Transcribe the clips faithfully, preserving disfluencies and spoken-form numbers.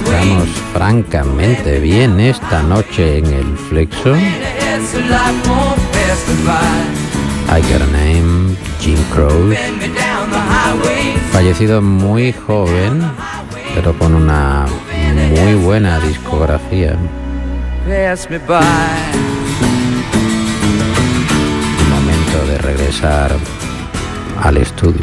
Estamos francamente bien esta noche en el Flexo. I Got a Name, Jim Croce, fallecido muy joven, pero con una muy buena discografía. Momento de regresar al estudio.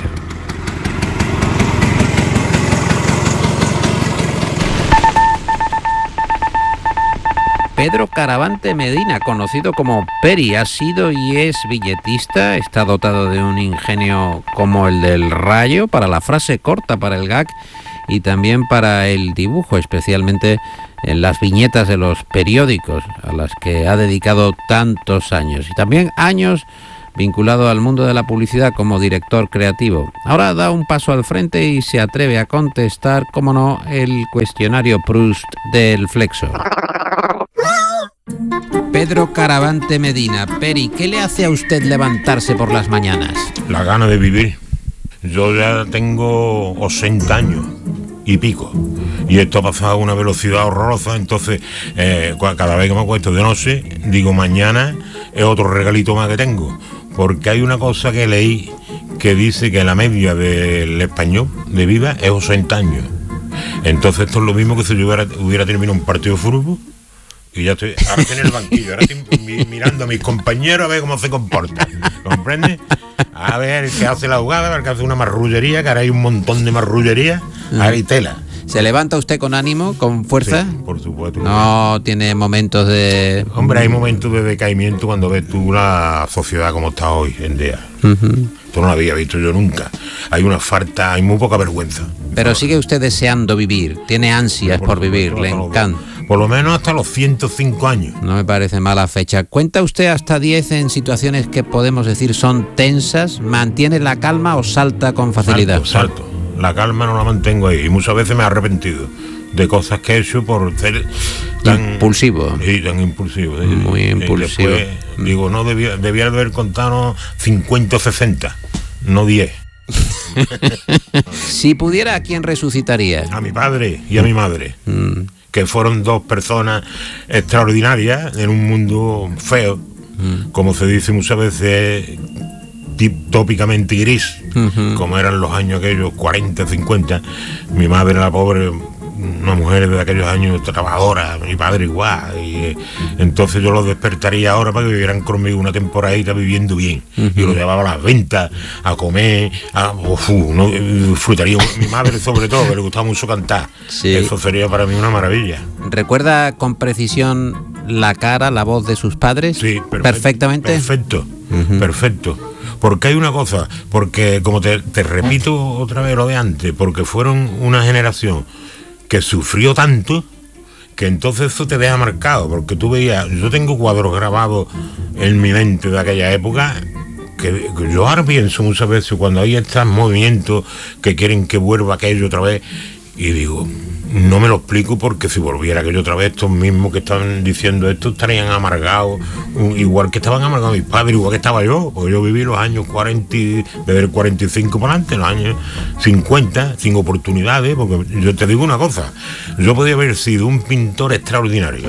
Pedro Caravante Medina, conocido como Peri, ha sido y es billetista, está dotado de un ingenio como el del Rayo para la frase corta, para el gag y también para el dibujo, especialmente en las viñetas de los periódicos a las que ha dedicado tantos años y también años vinculado al mundo de la publicidad como director creativo. Ahora da un paso al frente y se atreve a contestar, como no, el cuestionario Proust del Flexo. Pedro Caravante Medina, Peri, ¿qué le hace a usted levantarse por las mañanas? La gana de vivir. Yo ya tengo ochenta años y pico, y esto ha pasado a una velocidad horrorosa, entonces eh, cada vez que me acuesto de noche, digo mañana es otro regalito más que tengo, porque hay una cosa que leí que dice que la media del español de vida es ochenta años. Entonces esto es lo mismo que si yo hubiera, hubiera terminado un partido de fútbol y ya estoy, ahora estoy en el banquillo, ahora estoy mi, mirando a mis compañeros a ver cómo se comportan, ¿comprende? A ver qué hace la jugada, a ver qué hace una marrullería, que ahora hay un montón de marrullería, ahora hay tela. ¿Se levanta usted con ánimo, con fuerza? Sí, por supuesto. No tiene momentos de... Hombre, hay momentos de decaimiento cuando ves tú la sociedad como está hoy en día. Uh-huh. Esto no lo había visto yo nunca. Hay una falta, hay muy poca vergüenza. Pero no. Sigue usted deseando vivir, tiene ansias por, por vivir, le encanta. Por lo menos hasta los ciento cinco años. No me parece mala fecha. ¿Cuenta usted hasta diez en situaciones que podemos decir son tensas? ¿Mantiene la calma o salta con facilidad? Salto, salto. La calma no la mantengo ahí. Y muchas veces me he arrepentido de cosas que he hecho por ser tan... Impulsivo. Sí, tan impulsivo. ¿sí? Muy impulsivo. Después, mm. Digo, no debía, debía haber contado cincuenta o sesenta, no diez. Si pudiera, ¿a quién resucitaría? A mi padre y a mi madre. Mm. Que fueron dos personas extraordinarias en un mundo feo, mm. como se dice muchas veces, tópicamente gris, uh-huh. como eran los años aquellos cuarenta, cincuenta. Mi madre, la pobre, una mujer de aquellos años trabajadora, mi padre igual, y eh, entonces yo los despertaría ahora para que vivieran conmigo una temporadita viviendo bien, uh-huh. y los llevaba a las ventas, a comer, a, uf, no, disfrutaría, mi madre sobre todo, que le gustaba mucho cantar, sí. Eso sería para mí una maravilla. ¿Recuerda con precisión la cara, la voz de sus padres? Sí, perfecto, perfectamente. Perfecto, uh-huh. perfecto. Porque hay una cosa, porque como te, te repito otra vez lo de antes, porque fueron una generación que sufrió tanto que entonces eso te deja marcado, porque tú veías, yo tengo cuadros grabados en mi mente de aquella época que, que yo ahora pienso muchas veces cuando hay estos movimientos que quieren que vuelva aquello otra vez y digo, no me lo explico, porque si volviera aquello otra vez, estos mismos que estaban diciendo esto estarían amargados, igual que estaban amargados mis padres, igual que estaba yo, porque yo viví los años cuarenta, desde el cuarenta y cinco para adelante, los años cincuenta, sin oportunidades, porque yo te digo una cosa, yo podía haber sido un pintor extraordinario,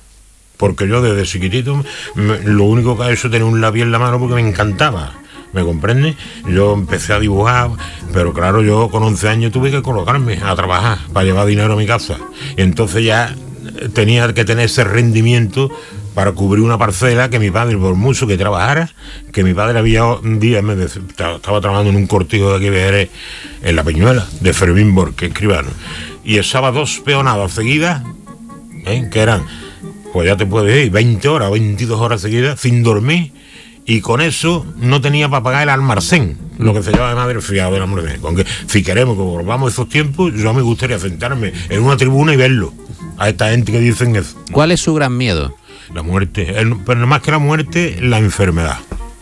porque yo desde chiquitito, me, lo único que he hecho es tener un lápiz en la mano porque me encantaba. ¿Me comprende? Yo empecé a dibujar, pero claro, yo con once años tuve que colocarme a trabajar para llevar dinero a mi casa. Y entonces ya tenía que tener ese rendimiento para cubrir una parcela que mi padre, por mucho que trabajara, que mi padre había un día, me decía, estaba trabajando en un cortijo de aquí de Jerez, en La Peñuela, de Fermín Borque, escribano, y echaba dos peonadas seguidas, ¿eh? que eran, pues ya te puedes ir, veinte horas, veintidós horas seguidas, sin dormir. Y con eso no tenía para pagar el almacén, lo que se llama de madre fiado del almacén. Aunque si queremos que volvamos a esos tiempos, yo me gustaría sentarme en una tribuna y verlo, a esta gente que dicen eso. ¿Cuál es su gran miedo? La muerte, el, pero más que la muerte, la enfermedad.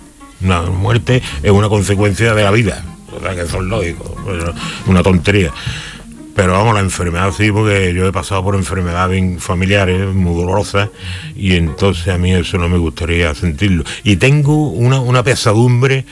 La muerte es una consecuencia de la vida, o sea que eso es lógico, una tontería. Pero vamos, la enfermedad sí, porque yo he pasado por enfermedades familiares muy dolorosas y entonces a mí eso no me gustaría sentirlo. Y tengo una, una pesadumbre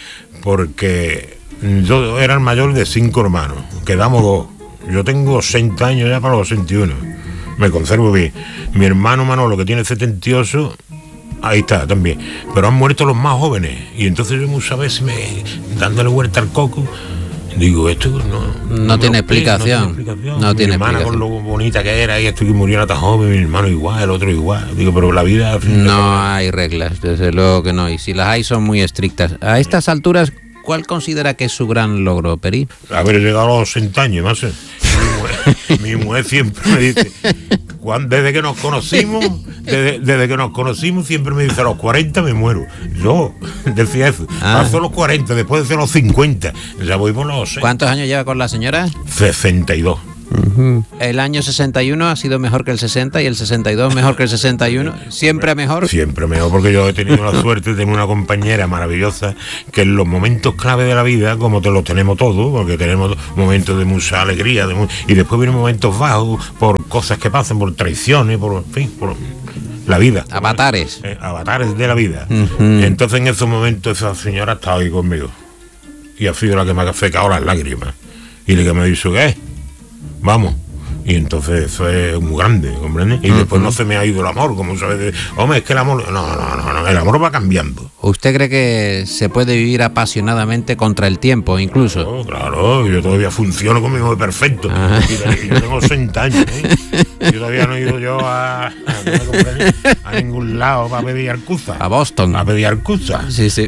porque yo era el mayor de cinco hermanos, quedamos dos. Yo tengo ochenta años ya para los ochenta y uno. me conservo bien. Mi hermano Manolo, que tiene setenta y ocho, ahí está también. Pero han muerto los más jóvenes. Y entonces yo muchas veces me dándole vuelta al coco, digo, esto no, no, no, tiene, no, tiene explicación. No mi tiene hermana explicación. con lo bonita que era, y esto que murió tan joven, mi hermano igual, el otro igual. Digo, pero la vida... No hay reglas, desde luego que no. Y si las hay son muy estrictas. A estas alturas, ¿cuál considera que es su gran logro, Peri? Haber llegado a los sesenta años, más. Mi mujer, mi mujer siempre me dice, cuando, desde que nos conocimos, desde, desde que nos conocimos, siempre me dice, a los cuarenta me muero. Yo decía eso, ah. paso los cuarenta, después de los cincuenta, ya voy por los... ¿Cuántos años lleva con la señora? sesenta y dos. Uh-huh. El año sesenta y uno ha sido mejor que el sesenta y el sesenta y dos mejor que el sesenta y uno. ¿Siempre mejor? Siempre mejor, porque yo he tenido la suerte de tener una compañera maravillosa que en los momentos clave de la vida, como te los tenemos todos, porque tenemos momentos de mucha alegría, de mu- y después vienen momentos bajos por cosas que pasan, por traiciones, por, en fin, por la vida. Avatares. Eh, avatares de la vida. Uh-huh. Entonces en esos momentos esa señora estaba ahí conmigo. Y ha sido la que me ha secado las lágrimas. Y la que me ha dicho, ¿qué? Vamos. Y entonces eso es muy grande, ¿comprendes? Y uh-huh. después no se me ha ido el amor, como sabes, hombre, es que el amor, no, no, no, no, el amor va cambiando. ¿Usted cree que se puede vivir apasionadamente contra el tiempo, incluso? Claro, claro, yo todavía funciono conmigo perfecto. Uh-huh. Y yo tengo sesenta años, ¿eh? Yo todavía no he ido yo a, a, a ningún lado para pedir arcuza. A Boston. A pedir arcuza. Sí, sí.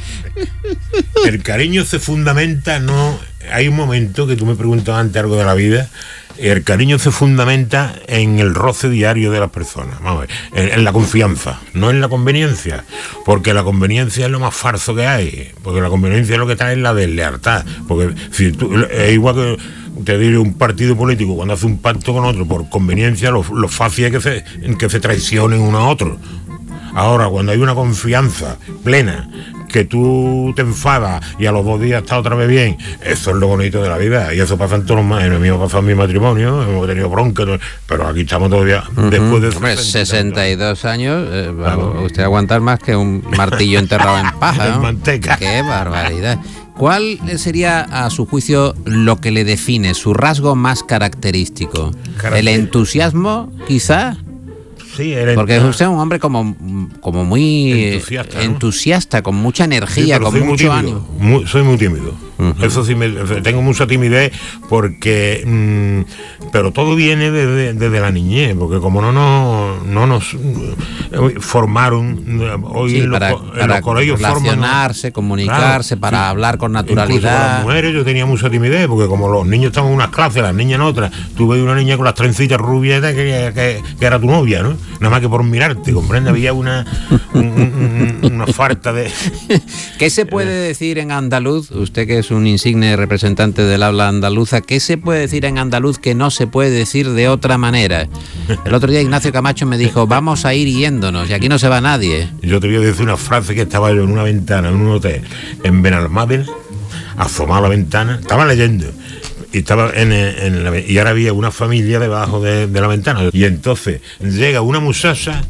El cariño se fundamenta, no... Hay un momento que tú me preguntas antes algo de la vida. El cariño se fundamenta en el roce diario de las personas, vamos a ver, en, en la confianza, no en la conveniencia, porque la conveniencia es lo más falso que hay, porque la conveniencia es lo que trae la deslealtad, porque si tú, es igual que te diré un partido político cuando hace un pacto con otro por conveniencia, lo, lo fácil es que se, que se traicionen uno a otro. Ahora, cuando hay una confianza plena, que tú te enfadas y a los dos días está otra vez bien, eso es lo bonito de la vida, y eso pasa en todos los más. En el mío ha pasado en mi matrimonio, hemos tenido bronca, pero aquí estamos todavía uh-huh. después de Hombre, sesenta y dos años, eh, claro. Usted aguantar más que un martillo enterrado en paja, ¿no? En manteca. Qué barbaridad. ¿Cuál sería, a su juicio, lo que le define, su rasgo más característico? ¿El entusiasmo, quizá? Sí, el porque es usted un hombre como, como muy entusiasta, ¿no? entusiasta, con mucha energía, sí, con mucho ánimo. Muy, soy muy tímido. Uh-huh. Eso sí, me, tengo mucha timidez porque... Mmm, pero todo viene desde, desde la niñez, porque como no, no, no nos eh, formaron... Hoy sí, en, para, los, para en los colegios relacionarse, forman, comunicarse, claro, para sí. hablar con naturalidad. Las mujeres yo tenía mucha timidez, porque como los niños estaban en unas clases, las niñas en otras, tú veías una niña con las trencitas rubias que, que, que, que era tu novia, ¿no? Nada más que por mirarte, ¿comprende? Había una, un, un, una falta de... ¿Qué se puede decir en andaluz? Usted que es un insigne representante del habla andaluza, ¿qué se puede decir en andaluz que no se puede decir de otra manera? El otro día Ignacio Camacho me dijo, vamos a ir yéndonos, y aquí no se va nadie. Yo te voy a decir una frase que estaba yo en una ventana, en un hotel, en Benalmádena, asomado a la ventana, estaba leyendo, y estaba en, en la, y ahora había una familia debajo de, de la ventana, y entonces llega una muchacha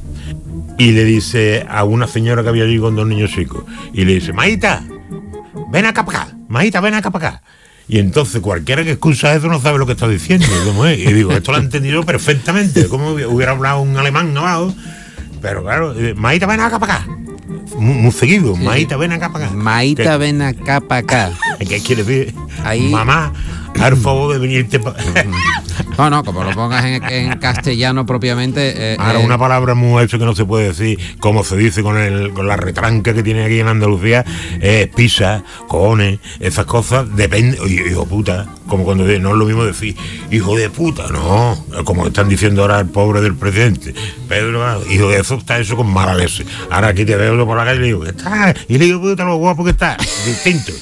y le dice a una señora que había allí con dos niños chicos, y le dice, Maíta, ven acá para acá, Maíta, ven acá para acá. Y entonces cualquiera que escucha eso no sabe lo que está diciendo, ¿cómo es? Y digo, esto lo he entendido perfectamente, como hubiera hablado un alemán abajo, pero claro, Maíta, ven acá para acá. Muy, muy seguido, sí. Maíta, ven acá para acá. Maíta, ven acá para acá. ¿Qué quiere decir? Ahí... Mamá, haz favor de venirte para... No, no, como lo pongas en, en castellano propiamente... Eh, Ahora, eh... una palabra muy hecha que no se puede decir, como se dice con el con la retranca que tiene aquí en Andalucía, es eh, pisa, cojones, esas cosas, depende... Hijo puta, como cuando no es lo mismo decir, hijo de puta, no, como están diciendo ahora el pobre del presidente. Pedro, hijo de eso, está eso con mala leche. Ahora aquí te veo por la calle y le digo, ¿qué está? Y le digo, puta, lo guapo que está. Distinto.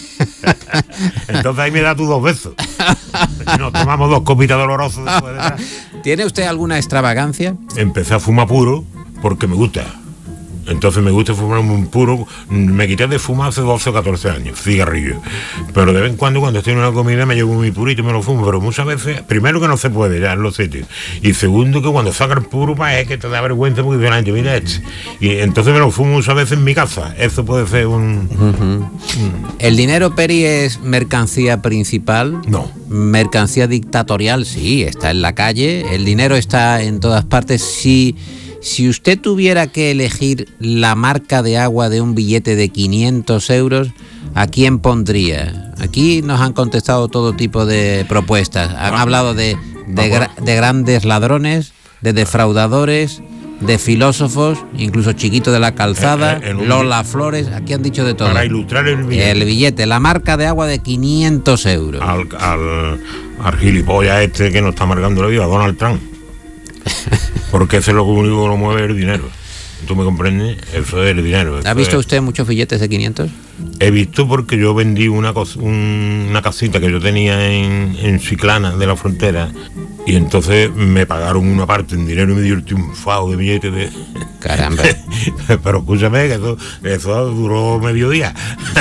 Entonces ahí me da tú dos besos. Nos tomamos dos copitas dolorosas después de... ¿Tiene usted alguna extravagancia? Empecé a fumar puro porque me gusta. Entonces me gusta fumar un puro. Me quité de fumar hace doce o catorce años, cigarrillo. Pero de vez en cuando, cuando estoy en una comida, me llevo mi purito y me lo fumo. Pero muchas veces, primero que no se puede ya en los sitios. Y segundo que cuando saca el puro, pues es que te da vergüenza porque dice la gente, mira este. Y entonces me lo fumo muchas veces en mi casa. Eso puede ser un... Uh-huh. un ¿El dinero, Peri, es mercancía principal? No. Mercancía dictatorial, sí, está en la calle. El dinero está en todas partes. Si... Si usted tuviera que elegir la marca de agua de un billete de quinientos euros, ¿a quién pondría? Aquí nos han contestado todo tipo de propuestas. Han ah, hablado de, de, gra- de grandes ladrones, de defraudadores, de filósofos, incluso Chiquito de la Calzada, eh, eh, Lola Flores. Aquí han dicho de todo. Para ilustrar el billete. El billete, la marca de agua de quinientos euros. Al, al, al gilipollas este que nos está marcando la vida, Donald Trump. Porque eso es lo único que lo mueve el dinero. ¿Tú me comprendes? Eso es el dinero. ¿Ha visto es... usted muchos billetes de quinientos? He visto porque yo vendí una, cos- un, una casita que yo tenía en, en Chiclana de la Frontera y entonces me pagaron una parte en dinero y me dio el triunfado de billetes de... Caramba. Pero escúchame que eso, eso duró medio día.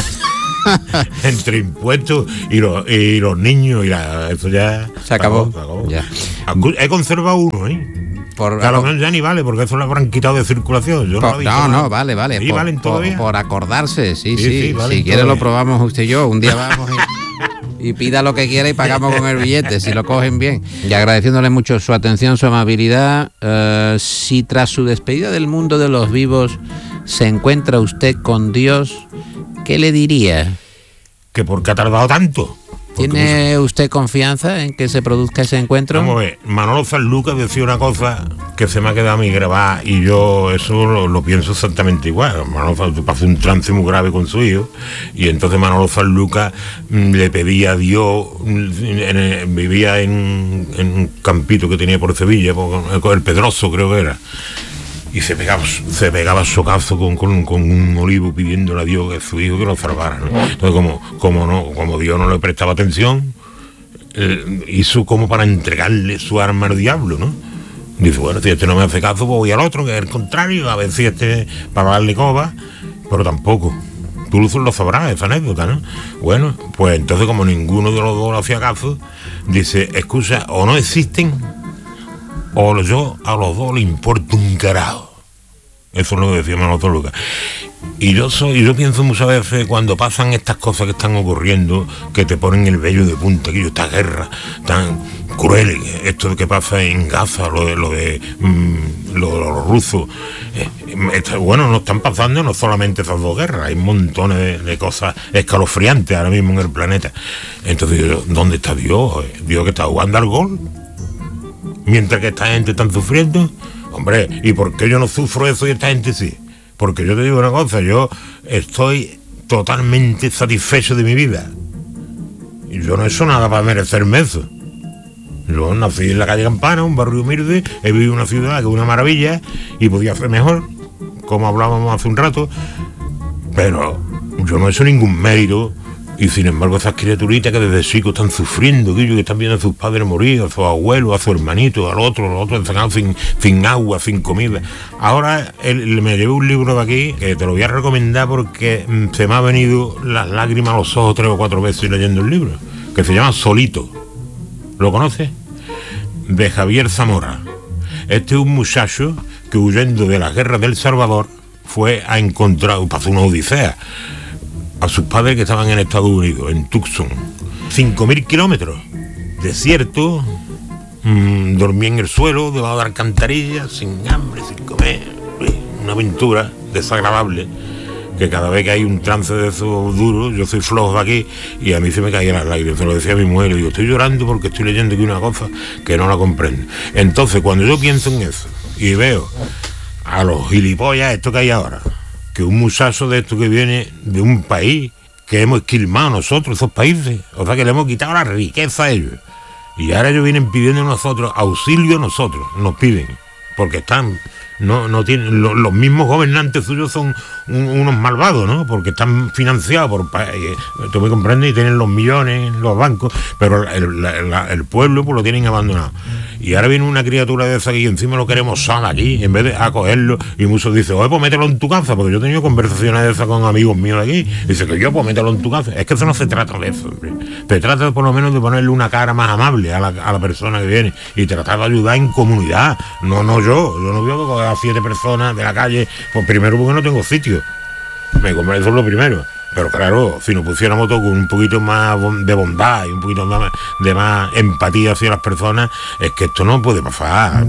Entre impuestos y los, y los niños y la, eso ya se acabó, se acabó. Ya. He conservado uno, ¿eh? Por, que a lo menos ya ni vale, porque eso lo habrán quitado de circulación. Yo por, no, no, no, vale, vale. Sí, por, valen todavía. Por, por acordarse, sí, sí. sí, sí valen si quiere todavía. lo probamos usted y yo. Un día vamos y, y pida lo que quiera y pagamos con el billete, si lo cogen bien. Y agradeciéndole mucho su atención, su amabilidad. Uh, si tras su despedida del mundo de los vivos se encuentra usted con Dios, ¿qué le diría? Que por qué ha tardado tanto. ¿Tiene mucho... usted confianza en que se produzca ese encuentro? Vamos a ver, Manolo Sanlúcar decía una cosa que se me ha quedado a mí grabada y yo eso lo, lo pienso exactamente igual. Manolo pasó un trance muy grave con su hijo y entonces Manolo Sanlúcar mmm, le pedía a Dios, en, en, vivía en, en un campito que tenía por Sevilla, con el Pedroso creo que era. Y se pegaba, se pegaba socazo con, con, con un olivo pidiéndole a Dios que su hijo que lo salvara, ¿no? Entonces como, como no, como Dios no le prestaba atención, eh, hizo como para entregarle su arma al diablo, ¿no? Dice, bueno, si este no me hace caso, pues voy al otro, que es el contrario, a ver si este, para darle coba, pero tampoco. Tú lo sabrás, esa anécdota, ¿no? Bueno, pues entonces como ninguno de los dos le hacía caso, dice, escucha, o no existen, o yo a los dos le importa un carajo. Eso es lo que decía Manolo Sanlúcar. Y yo soy, yo pienso muchas veces cuando pasan estas cosas que están ocurriendo, que te ponen el vello de punta, que esta guerra tan cruel, esto que pasa en Gaza, lo de lo de mmm, lo de los rusos, eh, esto, bueno, no están pasando no solamente esas dos guerras, hay montones de, de cosas escalofriantes ahora mismo en el planeta. Entonces, yo, ¿dónde está Dios? Dios que está jugando al gol, mientras que esta gente está sufriendo. Hombre, ¿y por qué yo no sufro eso y esta gente sí? Porque yo te digo una cosa, yo estoy totalmente satisfecho de mi vida. Y yo no he hecho nada para merecerme eso. Yo nací en la calle Campana, un barrio humilde, he vivido en una ciudad que es una maravilla y podía ser mejor, como hablábamos hace un rato, pero yo no he hecho ningún mérito. Y sin embargo esas criaturitas que desde chicos están sufriendo, que están viendo a sus padres morir, a sus abuelos, a su hermanito, al otro, al otro encerrado sin, sin agua, sin comida. Ahora él, me llevé un libro de aquí que te lo voy a recomendar porque mmm, se me ha venido las lágrimas a los ojos tres o cuatro veces leyendo el libro, que se llama Solito. ¿Lo conoces? De Javier Zamora. Este es un muchacho que huyendo de las guerras del Salvador fue a encontrar, pasó una odisea, a sus padres que estaban en Estados Unidos, en Tucson. cinco mil kilómetros, desierto, mmm, dormía en el suelo, debajo de alcantarillas, sin hambre, sin comer. Una aventura desagradable, que cada vez que hay un trance de esos duros, yo soy flojo de aquí, y a mí se me caían las lágrimas. Se lo decía a mi mujer, le digo, estoy llorando porque estoy leyendo aquí una cosa que no la comprendo. Entonces, cuando yo pienso en eso, y veo a los gilipollas, esto que hay ahora, que un muchacho de esto que viene de un país que hemos esquilmado nosotros, esos países, o sea que le hemos quitado la riqueza a ellos, y ahora ellos vienen pidiendo a nosotros auxilio, a nosotros nos piden, porque están no, no tienen, lo, los mismos gobernantes suyos son un, unos malvados, ¿no? Porque están financiados por, eh, tú me comprendes, y tienen los millones en los bancos, pero el, la, la, el pueblo pues lo tienen abandonado. Y ahora viene una criatura de esa y encima lo queremos solo aquí, en vez de acogerlo, y muchos dicen, oye, pues mételo en tu casa, porque yo he tenido conversaciones de esas con amigos míos de aquí, dice que yo, pues mételo en tu casa. Es que eso no se trata de eso, hombre. Se trata por lo menos de ponerle una cara más amable a la, a la persona que viene, y tratar de ayudar en comunidad, no, no yo, yo no veo a siete personas de la calle, pues primero porque no tengo sitio, me compré, eso es lo primero, pero claro, si nos pusiéramos todo con un poquito más de bondad y un poquito más de más empatía hacia las personas, es que esto no puede pasar.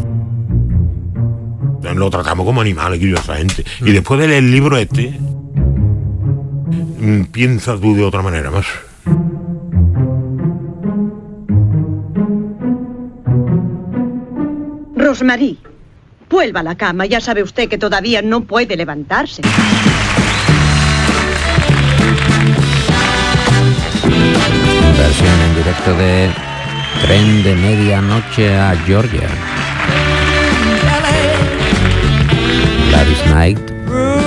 Lo tratamos como animales, que yo, esa gente, y después de leer el libro este, piensa tú de otra manera más. Rosmarie, vuelva a la cama, ya sabe usted que todavía no puede levantarse. Versión en directo de Tren de Medianoche a Georgia. Gladys Knight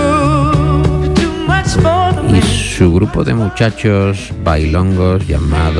y su grupo de muchachos bailongos llamado